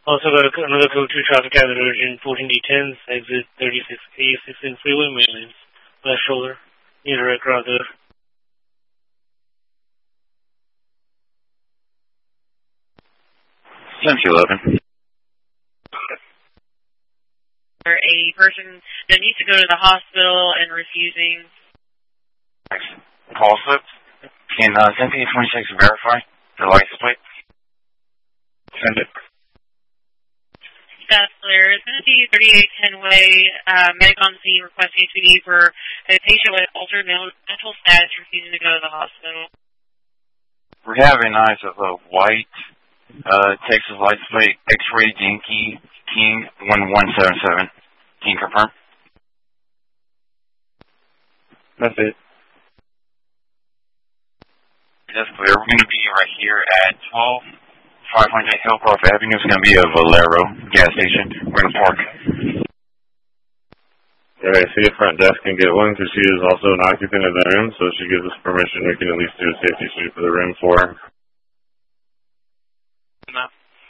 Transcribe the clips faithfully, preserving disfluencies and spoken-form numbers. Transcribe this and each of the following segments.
Also got a, another code two traffic hazard urgent, fourteen D ten, exit thirty-six A six in freeway maintenance, left shoulder, near direct route there. Century eleven. A person that needs to go to the hospital and refusing. Call slip. Can uh, Cynthia twenty-six verify the license plate? Send it. That's clear. Cynthia thirty-eight ten way, uh, medic on scene requesting P D for a patient with altered mental status refusing to go to the hospital. We have a nice of a white uh, Texas license plate, X-ray Yankee King one one seven seven. Can you confirm? That's it. That's clear. We're going to be right here at twelve five hundred Hillcroft Avenue. It's going to be a Valero gas station. We're going to park. Alright, see if front desk can get one, because she is also an occupant of that room, so if she gives us permission, we can at least do a safety sweep for the room for her. No.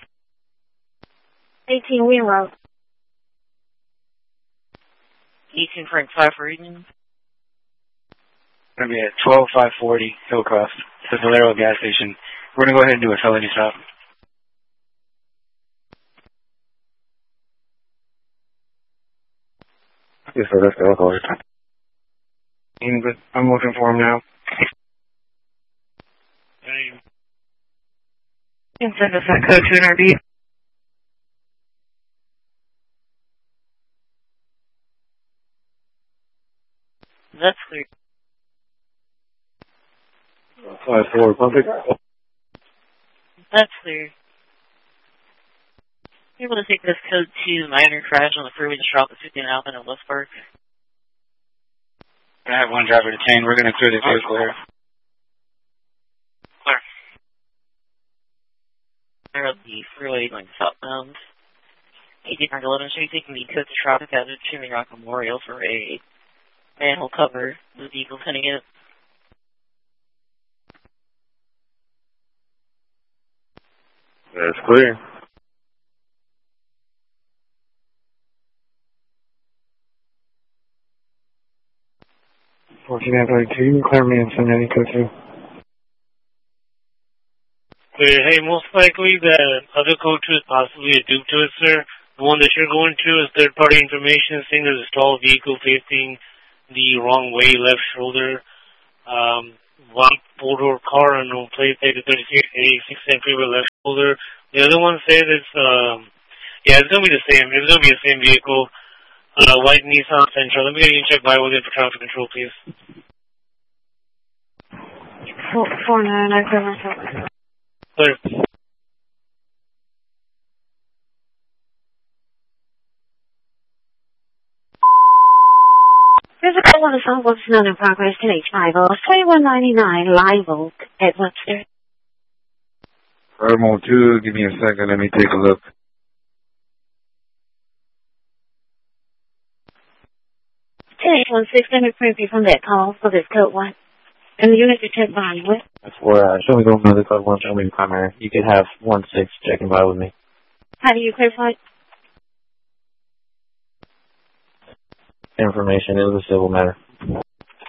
eighteen Wheel Road. eighteen Frank five for evening. We're going to be at twelve five forty Hillcroft, the Valero gas station. We're going to go ahead and do a felony stop. Yes, sir, that's the alcohol. I'm looking for him now. You can send us that code to an R B. That's clear. Five four public. That's clear. You're able to take this code to minor crash on the freeway to Charlotte fifteen Alvin and West Park. I have one driver detained. We're going to clear the vehicle here. Clear. Clear up the freeway going southbound. eighteen eleven, should be taking the code to traffic out of Chimney Rock Memorial for a manhole cover. The vehicle's heading in. That's clear. fourteen thirty-two, you can clear me and send any code to. Clear. Hey, most likely the other code two is possibly a dupe to it, sir. The one that you're going to is third-party information saying there's a stalled vehicle facing the wrong way, left shoulder. Um, white four-door car, unknown plate, taken thirty-six A six freeway, left shoulder. The other one says it's, um, yeah, it's going to be the same. It's going to be the same vehicle. Uh, white Nissan Sentra. Let me get you check by with it for traffic control, please. Four, four nine, I clear myself. Clear. There's a call on the Southwest None in progress to H five O, twenty-one ninety-nine, Live Oak at Webster. Thermal two, give me a second, let me take a look. ten eight one six, let me print you from that call for this code one. And the unit to check by with. That's for, uh, show me the another code one, show me the primary. You can have one six checking by with me. How do you clarify? Information, it was a civil matter.